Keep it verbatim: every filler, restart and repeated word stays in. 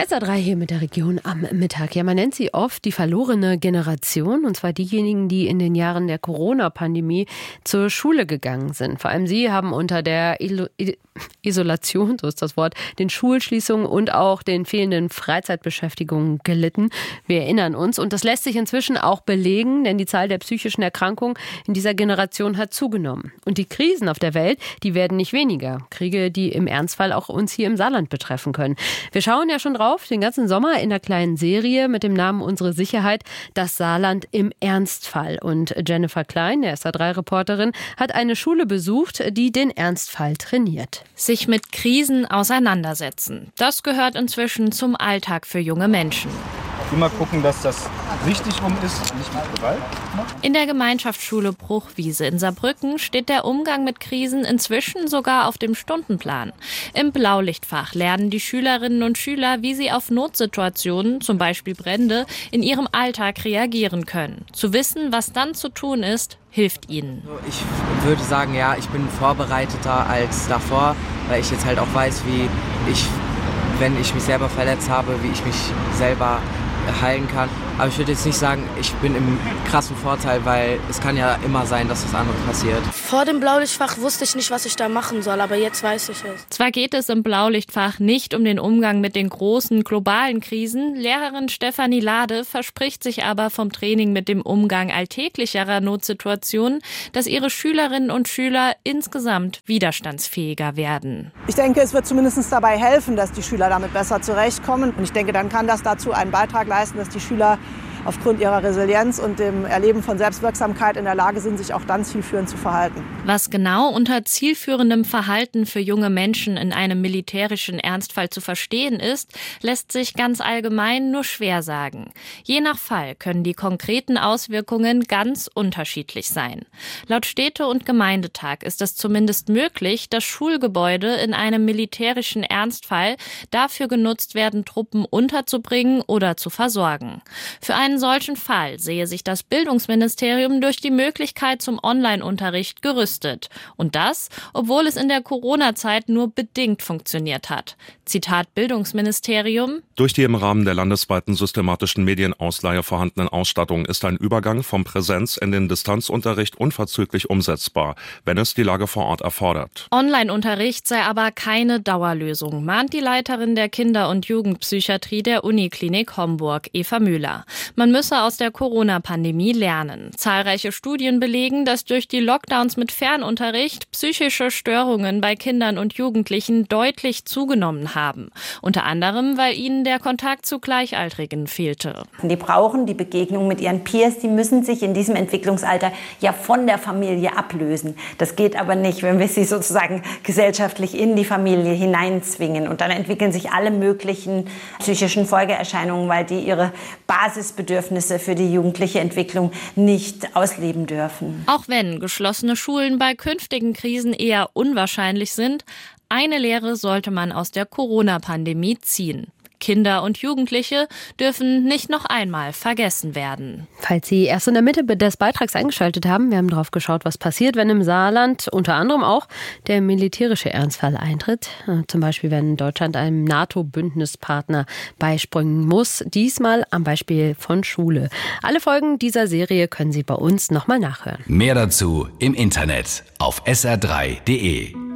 S R drei hier mit der Region am Mittag. Ja, man nennt sie oft die verlorene Generation, und zwar diejenigen, die in den Jahren der Corona-Pandemie zur Schule gegangen sind. Vor allem sie haben unter der Isolation, so ist das Wort, den Schulschließungen und auch den fehlenden Freizeitbeschäftigungen gelitten. Wir erinnern uns, und das lässt sich inzwischen auch belegen, denn die Zahl der psychischen Erkrankungen in dieser Generation hat zugenommen. Und die Krisen auf der Welt, die werden nicht weniger. Kriege, die im Ernstfall auch uns hier im Saarland betreffen können. Wir schauen ja schon drauf, den ganzen Sommer in der kleinen Serie mit dem Namen Unsere Sicherheit, das Saarland im Ernstfall. Und Jennifer Klein, der S R drei Reporterin, hat eine Schule besucht, die den Ernstfall trainiert. Sich mit Krisen auseinandersetzen, das gehört inzwischen zum Alltag für junge Menschen. Immer gucken, dass das richtig rum ist, nicht mit Gewalt. In der Gemeinschaftsschule Bruchwiese in Saarbrücken steht der Umgang mit Krisen inzwischen sogar auf dem Stundenplan. Im Blaulichtfach lernen die Schülerinnen und Schüler, wie sie auf Notsituationen, zum Beispiel Brände, in ihrem Alltag reagieren können. Zu wissen, was dann zu tun ist, hilft ihnen. Ich würde sagen, ja, ich bin vorbereiteter als davor, weil ich jetzt halt auch weiß, wie ich, wenn ich mich selber verletzt habe, wie ich mich selber heilen kann. Aber ich würde jetzt nicht sagen, ich bin im krassen Vorteil, weil es kann ja immer sein, dass was anderes passiert. Vor dem Blaulichtfach wusste ich nicht, was ich da machen soll, aber jetzt weiß ich es. Zwar geht es im Blaulichtfach nicht um den Umgang mit den großen globalen Krisen, Lehrerin Stefanie Lade verspricht sich aber vom Training mit dem Umgang alltäglicherer Notsituationen, dass ihre Schülerinnen und Schüler insgesamt widerstandsfähiger werden. Ich denke, es wird zumindest dabei helfen, dass die Schüler damit besser zurechtkommen. Und ich denke, dann kann das dazu einen Beitrag leisten, dass die Schüler aufgrund ihrer Resilienz und dem Erleben von Selbstwirksamkeit in der Lage sind, sich auch dann zielführend zu verhalten. Was genau unter zielführendem Verhalten für junge Menschen in einem militärischen Ernstfall zu verstehen ist, lässt sich ganz allgemein nur schwer sagen. Je nach Fall können die konkreten Auswirkungen ganz unterschiedlich sein. Laut Städte- und Gemeindetag ist es zumindest möglich, dass Schulgebäude in einem militärischen Ernstfall dafür genutzt werden, Truppen unterzubringen oder zu versorgen. Für einen solchen Fall sehe sich das Bildungsministerium durch die Möglichkeit zum Online-Unterricht gerüstet. Und das, obwohl es in der Corona-Zeit nur bedingt funktioniert hat. Zitat Bildungsministerium: Durch die im Rahmen der landesweiten systematischen Medienausleihe vorhandenen Ausstattung ist ein Übergang vom Präsenz- in den Distanzunterricht unverzüglich umsetzbar, wenn es die Lage vor Ort erfordert. Online-Unterricht sei aber keine Dauerlösung, mahnt die Leiterin der Kinder- und Jugendpsychiatrie der Uniklinik Homburg, Eva Müller. Man müsse aus der Corona-Pandemie lernen. Zahlreiche Studien belegen, dass durch die Lockdowns mit Fernunterricht psychische Störungen bei Kindern und Jugendlichen deutlich zugenommen haben. Unter anderem, weil ihnen der Kontakt zu Gleichaltrigen fehlte. Die brauchen die Begegnung mit ihren Peers, die müssen sich in diesem Entwicklungsalter ja von der Familie ablösen. Das geht aber nicht, wenn wir sie sozusagen gesellschaftlich in die Familie hineinzwingen. Und dann entwickeln sich alle möglichen psychischen Folgeerscheinungen, weil die ihre Basisbedürfnisse für die jugendliche Entwicklung nicht ausleben dürfen. Auch wenn geschlossene Schulen bei künftigen Krisen eher unwahrscheinlich sind, eine Lehre sollte man aus der Corona-Pandemie ziehen. Kinder und Jugendliche dürfen nicht noch einmal vergessen werden. Falls Sie erst in der Mitte des Beitrags eingeschaltet haben, wir haben drauf geschaut, was passiert, wenn im Saarland unter anderem auch der militärische Ernstfall eintritt. Zum Beispiel, wenn Deutschland einem NATO-Bündnispartner beispringen muss. Diesmal am Beispiel von Schule. Alle Folgen dieser Serie können Sie bei uns nochmal nachhören. Mehr dazu im Internet auf S R drei punkt de.